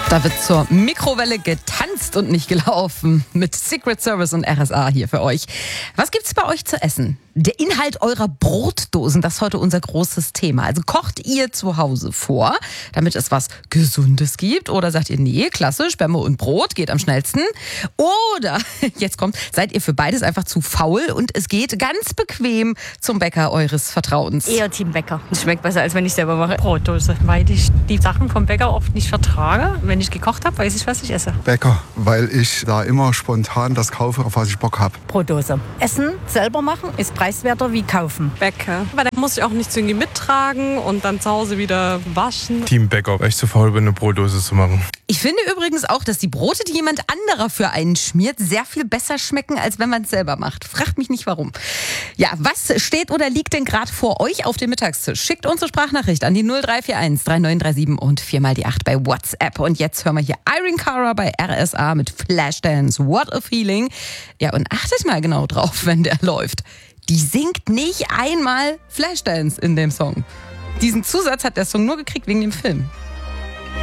Da wird zur Mikrowelle getanzt und nicht gelaufen. Mit Secret Service und RSA hier für euch. Was gibt's bei euch zu essen? Der Inhalt eurer Brotdosen, das ist heute unser großes Thema. Also kocht ihr zu Hause vor, damit es was Gesundes gibt? Oder sagt ihr, nee, klassisch, Bämme und Brot geht am schnellsten? Oder, jetzt kommt, seid ihr für beides einfach zu faul und es geht ganz bequem zum Bäcker eures Vertrauens? Eher Team Bäcker. Es schmeckt besser, als wenn ich selber mache. Brotdose, weil ich die Sachen vom Bäcker oft nicht vertrage. Wenn ich gekocht habe, weiß ich, was ich esse. Bäcker, weil ich da immer spontan das kaufe, auf was ich Bock habe. Brotdose. Essen selber machen ist preiswerter wie kaufen. Bäcker, weil da muss ich auch nichts irgendwie mittragen und dann zu Hause wieder waschen. Team Bäcker, weil ich zu faul bin, eine Brotdose zu machen. Ich finde übrigens auch, dass die Brote, die jemand anderer für einen schmiert, sehr viel besser schmecken, als wenn man es selber macht. Fragt mich nicht, warum. Ja, was steht oder liegt denn gerade vor euch auf dem Mittagstisch? Schickt uns eine Sprachnachricht an die 0341 3937 und 4 mal die 8 bei WhatsApp. Und jetzt hören wir hier Irene Cara bei RSA mit Flashdance. What a Feeling. Ja, und achtet mal genau drauf, wenn der läuft. Die singt nicht einmal Flashdance in dem Song. Diesen Zusatz hat der Song nur gekriegt wegen dem Film.